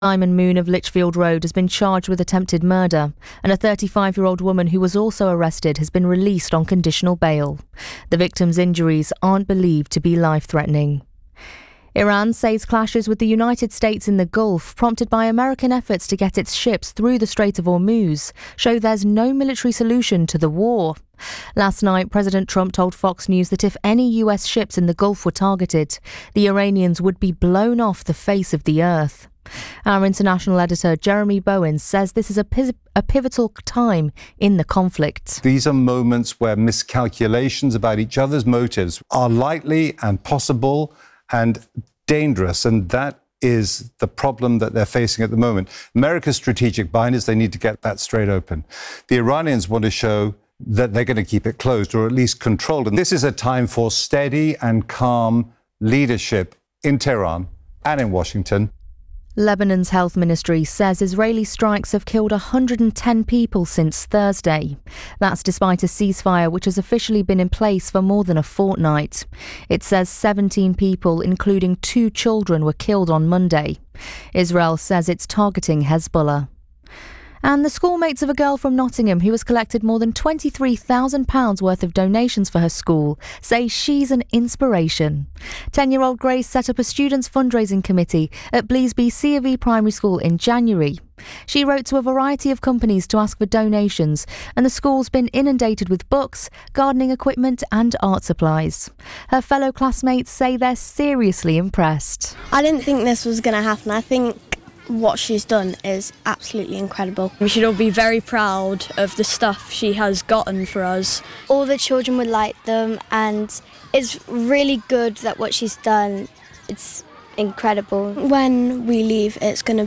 Simon Moon of Lichfield Road has been charged with attempted murder, and a 35-year-old woman who was also arrested has been released on conditional bail. The victim's injuries aren't believed to be life-threatening. Iran says clashes with the United States in the Gulf, prompted by American efforts to get its ships through the Strait of Hormuz, show there's no military solution to the war. Last night, President Trump told Fox News that if any US ships in the Gulf were targeted, the Iranians would be blown off the face of the earth. Our international editor, Jeremy Bowen, says this is a pivotal time in the conflict. These are moments where miscalculations about each other's motives are likely and possible and dangerous, and that is the problem that they're facing at the moment. America's strategic binders, they need to get that straight open. The Iranians want to show that they're going to keep it closed or at least controlled. And this is a time for steady and calm leadership in Tehran and in Washington. Lebanon's health ministry says Israeli strikes have killed 110 people since Thursday. That's despite a ceasefire which has officially been in place for more than a fortnight. It says 17 people, including 2 children, were killed on Monday. Israel says it's targeting Hezbollah. And the schoolmates of a girl from Nottingham who has collected more than £23,000 worth of donations for her school say she's an inspiration. 10-year-old Grace set up a students' fundraising committee at Bleasby C of E Primary School in January. She wrote to a variety of companies to ask for donations, and the school's been inundated with books, gardening equipment and art supplies. Her fellow classmates say they're seriously impressed. I didn't think this was going to happen. I think what she's done is absolutely incredible. We should all be very proud of the stuff she has gotten for us. All the children would like them, and it's really good that what she's done, it's incredible. When we leave, it's going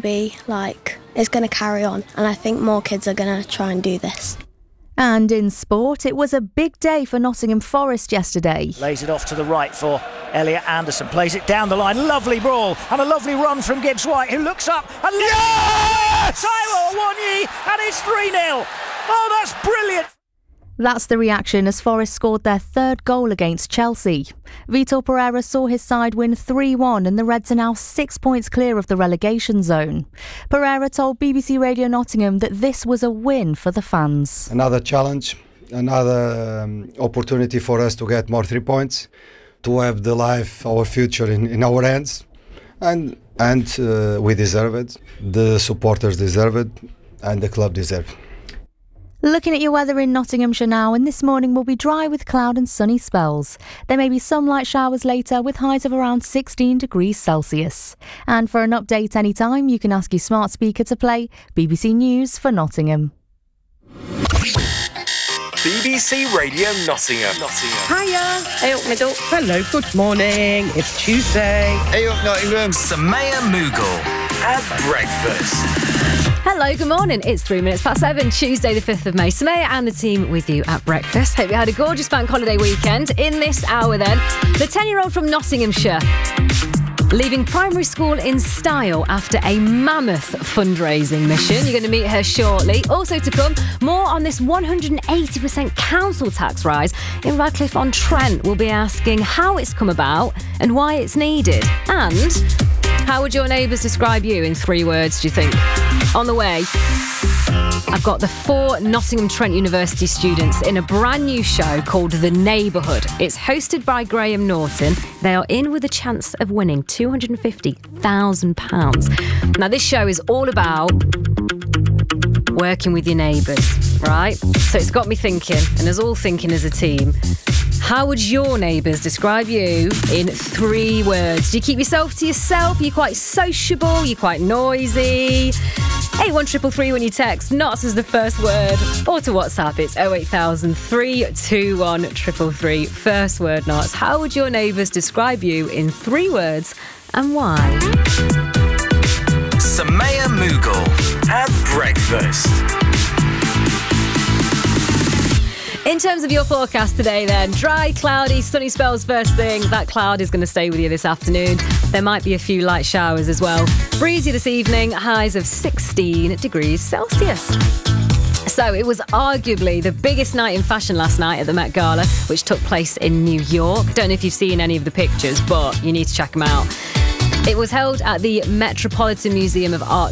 to carry on, and I think more kids are going to try and do this. And in sport, it was a big day for Nottingham Forest yesterday. Lays it off to the right for Elliot Anderson, plays it down the line, lovely brawl and a lovely run from Gibbs White, who looks up and yes! Taiwo Awoniyi, and it's 3-0. Oh, that's brilliant. That's the reaction as Forest scored their 3rd goal against Chelsea. Vitor Pereira saw his side win 3-1 and the Reds are now 6 points clear of the relegation zone. Pereira told BBC Radio Nottingham that this was a win for the fans. Another challenge, another opportunity for us to get more 3 points, to have our future in our hands. And we deserve it, the supporters deserve it, and the club deserve it. Looking at your weather in Nottinghamshire now, and this morning will be dry with cloud and sunny spells. There may be some light showers later with highs of around 16 degrees Celsius. And for an update anytime, you can ask your smart speaker to play BBC News for Nottingham. BBC Radio Nottingham. Hiya. Hey up, middle. Hello, good morning. It's Tuesday. Hey up, Nottingham. Samaya Mughal at breakfast. Hello, good morning. It's 3 minutes past 7, Tuesday the 5th of May. Samaya and the team with you at breakfast. Hope you had a gorgeous bank holiday weekend. In this hour then, the 10-year-old from Nottinghamshire leaving primary school in style after a mammoth fundraising mission. You're going to meet her shortly. Also to come, more on this 180% council tax rise in Radcliffe-on-Trent. We'll be asking how it's come about and why it's needed. And how would your neighbours describe you in 3 words, do you think? On the way, I've got the 4 Nottingham Trent University students in a brand new show called The Neighbourhood. It's hosted by Graham Norton. They are in with a chance of winning £250,000. Now, this show is all about working with your neighbours, right? So it's got me thinking, and us all thinking as a team, how would your neighbours describe you in 3 words? Do you keep yourself to yourself? Are you quite sociable? Are you quite noisy? 81333 when you text NOTS as the first word, or to WhatsApp it's 08000 321 333. First word NOTS. How would your neighbours describe you in 3 words and why? Samaya Mughal at breakfast. In terms of your forecast today then, dry, cloudy, sunny spells first thing. That cloud is going to stay with you this afternoon. There might be a few light showers as well. Breezy this evening, highs of 16 degrees Celsius. So it was arguably the biggest night in fashion last night at the Met Gala, which took place in New York. Don't know if you've seen any of the pictures, but you need to check them out. It was held at the Metropolitan Museum of Art